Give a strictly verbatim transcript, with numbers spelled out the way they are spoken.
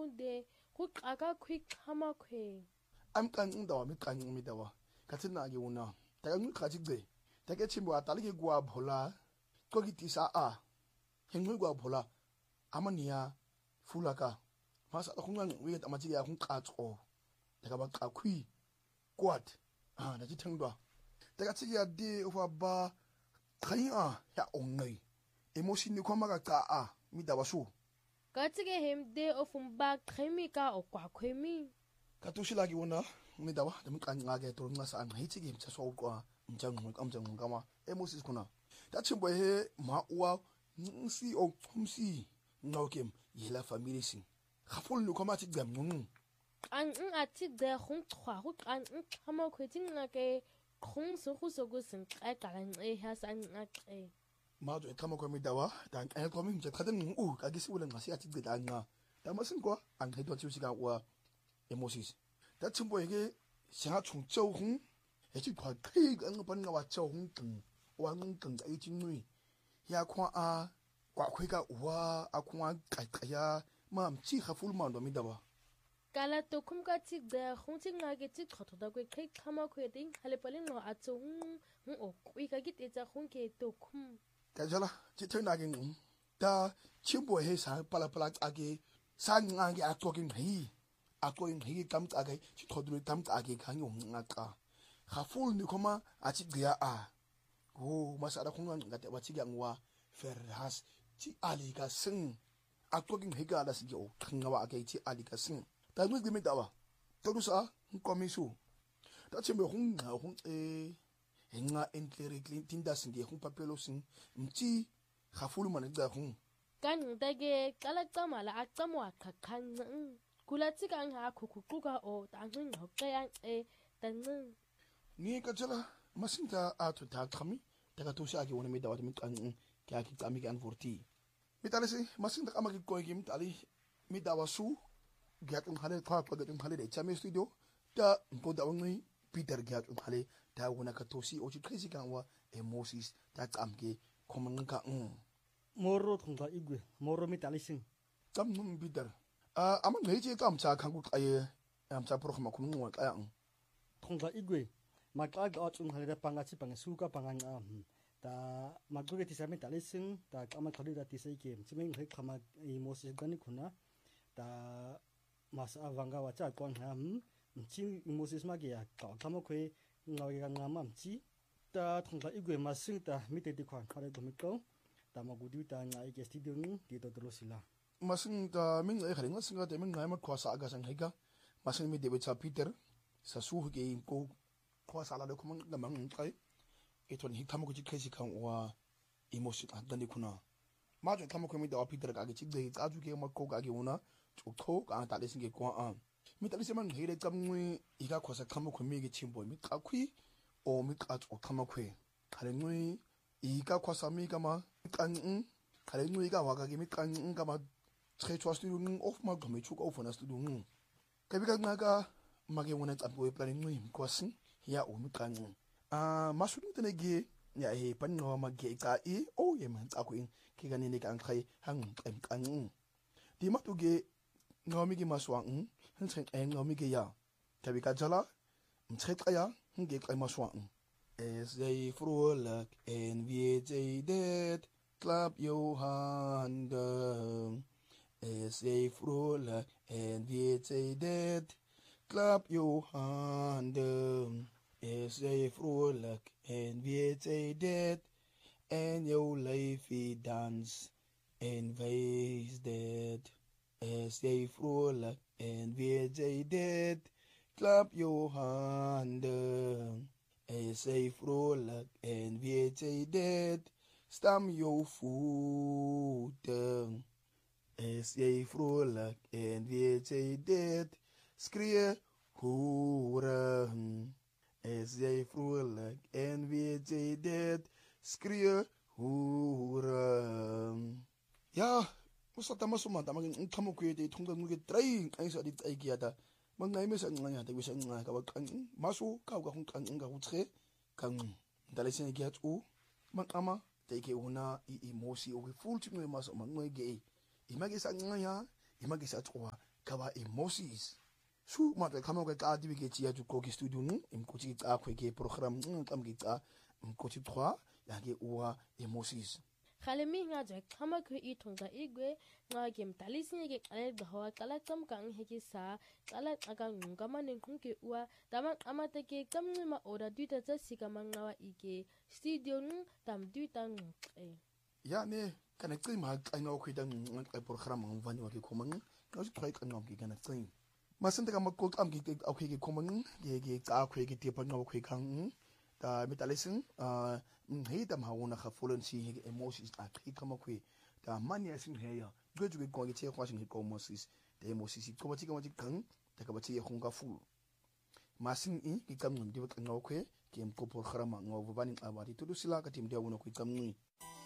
hunde kuqaka kwiqhama kwe amqanqi ndawa miqanqi midawa kathina ke una takanqi khathi gce take chimbo atalike kwa bhola kokitisa a hengwe kwa bhola amania fulaka masa khunqanqi uye tamatike ya khunqatso taka ba qakhui kwat ah na jithengdwa taka tsike ya de ofa ba khaya ya ongai emotion ni khoma ka qa a midawa shu katsike hemde ofumba qhemika okwakhwemi katushila ke una midawa demqanqa ke to nqa sa ngithike imthaso uqwa mjangqwe kamjangqwe kama emosis khona tachimbo he ma uwa nsi o chumsi ngokem yela family sing khaful lu khoma tsigam nqunqu qanqi athi de khungchwa hu qanqi qhama khwetinga ke khung so khu so go sing qaqalanqe ha sanqaqe mazo eqhama kwa midawa dan e khomi nje khaden u ka kisibule ngasi athi gcida nqa damasingwa angithwa tshusika wa emosis tachimbo ke sha chungchou hu echi kwa qhi ka pan nga wa chou hu qing wa ngqing ai tinui ya khwa a kwa khweka wa akhwa qaqaya mam chi khaful mando midawa kala to khum ka tsi de khung tsi nga ke tsi thotho da kwe qhi khama khwe ding khale pale ngo a tso hu o kwi ka ki tetsa khung ke to khum ka jala chi thena ke ngum ta chimbo he sa pala pala ake sa nga ke a tsoking hi a tsoking hi kam tsa ke chi thodru tam tsa ke khang yong nga ka khaful ni khoma a chi gya a ho masara khunga nga te ba chi gangwa ferhas chi ali ka sing a tsoking hi ga da si o khinga wa ke chi ali ka sing ta ngi mi dawa to sa nkomisu ta chimbo khunga khung e henga entlere tinda singe khung papelo sing mchi khafulu man ga khung kan ndage qala qamala a qamwa qhaqhan kulatsi kang ha khukhuquka o tangqi ngoqe yang e tangqi ni ka jala masinta a to ta khami daga to sha ke wona mi dawa mi kan ke aki tsami ke an vorti mi talese masinta kama ke ko ke mi tali mi dawa su gat um khale kha ko gat um khale de chame studio ta ko da ngi peter gat um khale ta wona ka to si o chi khisi kan wa emosis ta tsamke khomang ka um moro thongla igwe moro mi talising tam num peter a ama ngai je kam cha khang ku aye am cha pro khama khum ngwa ka yang thongla igwe makla ga chung hale panga chi panga suka panga nga ta magwe ti same talising ta kama khali da ti sei ke chimeng he khama emosis gani khuna ta mas avanga wa cha kon ham chi emosis ma ge ya ka khama khwe ngawi ga ngama chi ta thongla igwe masing ta mi te ti khwan khare gomi ko ta magudi ta ngai ke studio ni ti to dro sila masing ta ming ai khare ngasing ga te ming ngai ma khwasa ga sang hega masing mi debe cha peter sa su ge ko khwasa la de khum ga mang kai e ton hi khama ko chi khesi kan wa emotion adani kuna ma jo khama ko mi da peter ga ge chi de ta ju ge ma ko ga ge una chu tho ka ta le sing ge ko a mi ta le se man hele kam ngui i ga khwasa khama ko mi ge chimbo mi ka khui o mi ka chu khama khwe khare ngui i ga khwasa mi ga ma kan ng khare ngui ga wa ga ge mi kan ng ga ma tre chwa stu ng of ma ga mi chu ko of na stu ng ka bi ga nga ga ma ge wona tsampo e plan ngui mi kwasin ya o mi kan ng a masudin tene ge ya he pan no ma ge ka i o ye man tsa ko in ke ga ne ne kan khai hang em kan ng di ma tu ge ngomi ge maswang hin chen en ngomi ge ya ka bi ka jala mche ka ya hin ge ka maswang as they frolic and we dead clap your hand as they frolic and we dead clap your hand as they frolic and we dead and your life dance and ways dead as they frolic and we dead clap your hand as they frolic and we dead stamp your foot as they frolic and we dead scream hoera as they frolic and we dead scream hoera ya musata masuma ta magin khamu ku yete thungga nguge trai ai sa di ai kiata mangai me sa nganya ta wisa nga ka ba kan masu ka ga hun kan nga hutre kan dalesen giat u mangama te ke una i emosi o full chimwe maso mangai ge i magi sa nganya i magi sa twa kaba Moses su mata kama ka ka dibe ke tsia ju ko ke studio nu im ko tsi tsa khwe ke program ng tam ke tsa im ko tsi trois ya ke uwa Moses Khalemi nga jo khama khu I thongda igwe nga ke mtalisi ke kale dhawa kala tam kang heki sa kala aga ngama ne khunke uwa tama amate ke tamni ma ora duita tsa sikama ngawa ike studio nu tam duita ng e ya ne kana tsi ma ka nga khu da ng program ng vani wa ke khomang ka tsi khoi ka ngam ke kana tsi masente ka makol am ke okay ke khomang ke ke ka khwe ke tipa ngawa khwe kang da metalisin uh he da ma wona khafulen si he Moses a ke kama khwe da mania sin he ya goju ke ko ke che khwa sin ko Moses da Moses ko ba ti ka ma ti kang da ka ba ti khonga fu masin I ke kam ngam di ba ngawa khwe ke ko por kharama ngawa bani abati tudu sila ka tim da wona ku kam ni